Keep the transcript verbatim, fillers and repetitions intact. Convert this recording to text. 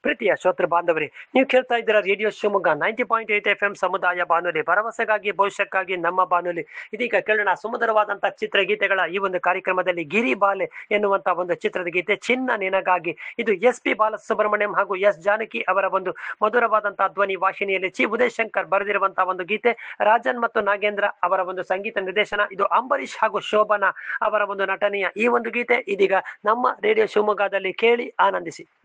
ಪ್ರೀತಿಯ ಶ್ರೋತೃ ಬಾಂಧವರೇ, ನೀವು ಕೇಳ್ತಾ ಇದ್ದೀರಾ radio Shivamogga ninety point eight F M ಸಮುದಾಯ ಬಾನುಲಿ, ಭರವಸೆಗಾಗಿ ಭವಿಷ್ಯಕ್ಕಾಗಿ ನಮ್ಮ ಬಾನುಲಿ. ಇದೀಗ ಕೇಳೋಣ ಸುಮಧುರವಾದಂತಹ ಚಿತ್ರಗೀತೆಗಳ ಈ ಒಂದು ಕಾರ್ಯಕ್ರಮದಲ್ಲಿ ಗಿರಿ ಬಾಲೆ ಎನ್ನುವಂತಹ ಒಂದು ಚಿತ್ರದ ಗೀತೆ ಚಿನ್ನ ನಿನಗಾಗಿ. ಇದು ಎಸ್ ಪಿ ಬಾಲಸುಬ್ರಹ್ಮಣ್ಯಂ ಹಾಗೂ ಎಸ್ ಜಾನಕಿ ಅವರ ಒಂದು ಮಧುರವಾದಂತಹ ಧ್ವನಿ ವಾಹಿನಿಯಲ್ಲಿ ಚಿ ಉದಯ್ ಶಂಕರ್ ಬರೆದಿರುವಂತಹ ಒಂದು ಗೀತೆ. ರಾಜನ್ ಮತ್ತು ನಾಗೇಂದ್ರ ಅವರ ಒಂದು ಸಂಗೀತ ನಿರ್ದೇಶನ. ಇದು ಅಂಬರೀಷ್ ಹಾಗೂ ಶೋಭನಾ ಅವರ ಒಂದು ನಟನೆಯ ಈ ಒಂದು ಗೀತೆ ಇದೀಗ ನಮ್ಮ ರೇಡಿಯೋ ಶಿವಮೊಗ್ಗದಲ್ಲಿ ಕೇಳಿ ಆನಂದಿಸಿ.